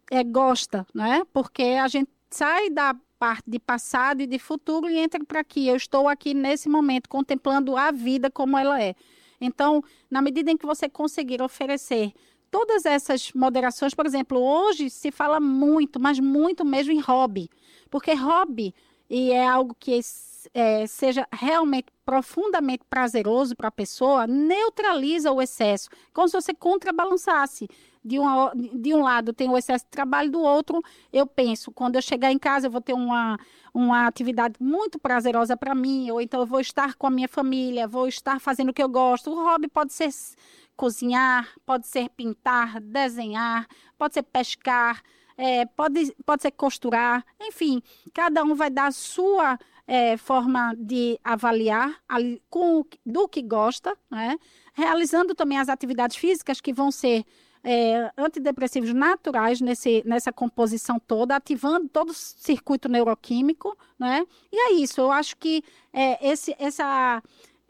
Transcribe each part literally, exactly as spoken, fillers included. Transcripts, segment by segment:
é, gosta, né? Porque a gente sai da parte de passado e de futuro e entra para aqui. Eu estou aqui nesse momento contemplando a vida como ela é. Então, na medida em que você conseguir oferecer todas essas moderações, por exemplo, hoje se fala muito, mas muito mesmo em hobby, porque hobby e é algo que é, seja realmente profundamente prazeroso para a pessoa, neutraliza o excesso, como se você contrabalançasse. De, uma, de um lado tem o excesso de trabalho, do outro eu penso, quando eu chegar em casa eu vou ter uma, uma atividade muito prazerosa para mim, ou então eu vou estar com a minha família, vou estar fazendo o que eu gosto. O hobby pode ser cozinhar, pode ser pintar, desenhar, pode ser pescar, é, pode, pode ser costurar, enfim, cada um vai dar a sua é, forma de avaliar ali, com, do que gosta, né? Realizando também as atividades físicas que vão ser É, antidepressivos naturais nesse, nessa composição toda, ativando todo o circuito neuroquímico, né? E é isso, eu acho que é, esse, essa,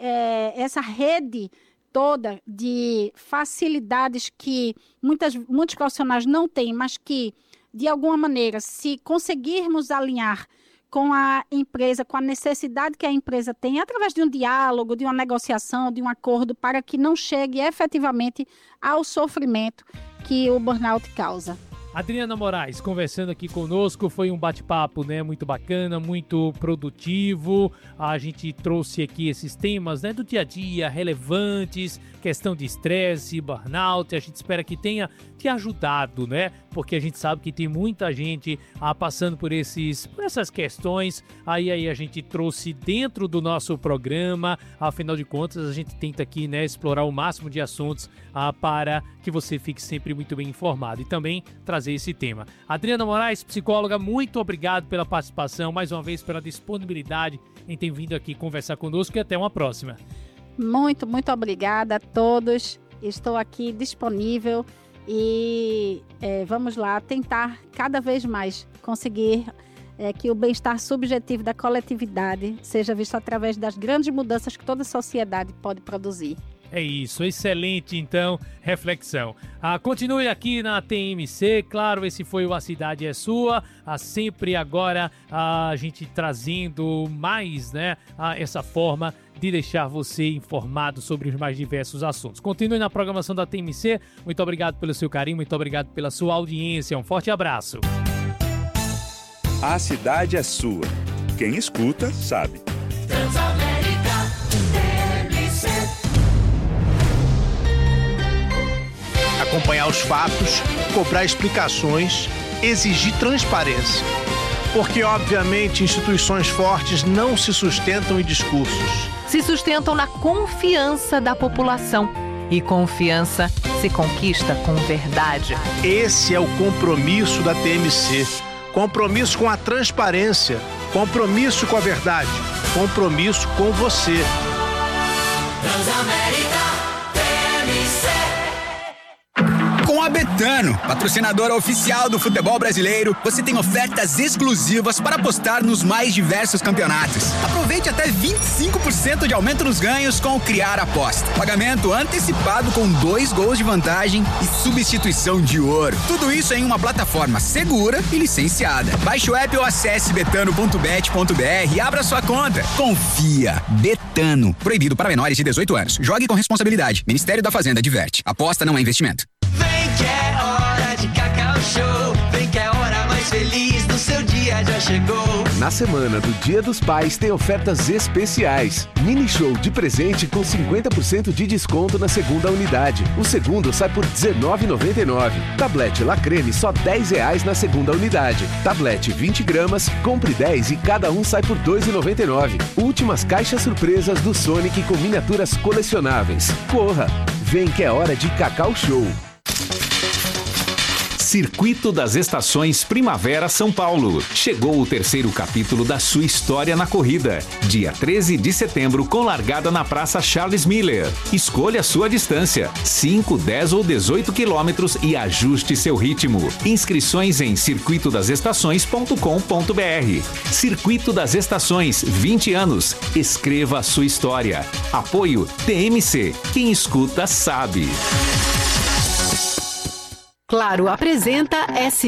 é, essa rede toda de facilidades que muitas, muitos profissionais não têm, mas que, de alguma maneira, se conseguirmos alinhar com a empresa, com a necessidade que a empresa tem, através de um diálogo, de uma negociação, de um acordo, para que não chegue efetivamente ao sofrimento que o burnout causa. Adriana Moraes conversando aqui conosco, foi um bate-papo, né, muito bacana, muito produtivo. A gente trouxe aqui esses temas, né, do dia a dia, relevantes, questão de estresse, burnout. A gente espera que tenha te ajudado, né, porque a gente sabe que tem muita gente ah, passando por, esses, por essas questões. Aí, aí a gente trouxe dentro do nosso programa, afinal de contas a gente tenta aqui, né, explorar o máximo de assuntos ah, para que você fique sempre muito bem informado e também trazer esse tema. Adriana Moraes, psicóloga, muito obrigado pela participação, mais uma vez pela disponibilidade em ter vindo aqui conversar conosco e até uma próxima. Muito, muito obrigada a todos. Estou aqui disponível e é, vamos lá tentar cada vez mais conseguir é, que o bem-estar subjetivo da coletividade seja visto através das grandes mudanças que toda a sociedade pode produzir. É isso, excelente então, reflexão. Ah, continue aqui na T M C, claro, esse foi o A Cidade é Sua, ah, sempre agora ah, a gente trazendo mais, né, ah, essa forma de deixar você informado sobre os mais diversos assuntos. Continue na programação da T M C, muito obrigado pelo seu carinho, muito obrigado pela sua audiência, um forte abraço. A Cidade é Sua, quem escuta sabe. Transamérica, T M C. Acompanhar os fatos, cobrar explicações, exigir transparência. Porque, obviamente, instituições fortes não se sustentam em discursos. Se sustentam na confiança da população. E confiança se conquista com verdade. Esse é o compromisso da T M C. Compromisso com a transparência. Compromisso com a verdade. Compromisso com você. Transamérica, T M C. Com a Betano, patrocinadora oficial do futebol brasileiro, você tem ofertas exclusivas para apostar nos mais diversos campeonatos. Aproveite até vinte e cinco por cento de aumento nos ganhos com o Criar Aposta. Pagamento antecipado com dois gols de vantagem e substituição de ouro. Tudo isso em uma plataforma segura e licenciada. Baixe o app ou acesse betano ponto bet ponto br e abra sua conta. Confia. Betano. Proibido para menores de dezoito anos. Jogue com responsabilidade. Ministério da Fazenda adverte. Aposta não é investimento. Vem que é hora de Cacau Show. Vem que é a hora mais feliz do seu dia já chegou. Na semana do Dia dos Pais tem ofertas especiais. Mini show de presente com cinquenta por cento de desconto na segunda unidade. O segundo sai por dezenove reais e noventa e nove centavos. Tablete La Creme só dez reais na segunda unidade. Tablete vinte gramas, compre dez e cada um sai por dois reais e noventa e nove centavos. Últimas caixas surpresas do Sonic com miniaturas colecionáveis. Corra! Vem que é hora de Cacau Show. Circuito das Estações Primavera São Paulo. Chegou o terceiro capítulo da sua história na corrida. Dia treze de setembro, com largada na Praça Charles Miller. Escolha sua distância, cinco, dez ou dezoito quilômetros e ajuste seu ritmo. Inscrições em circuito das estações ponto com ponto br. Circuito das Estações, vinte anos. Escreva a sua história. Apoio T M C. Quem escuta sabe. Claro, apresenta S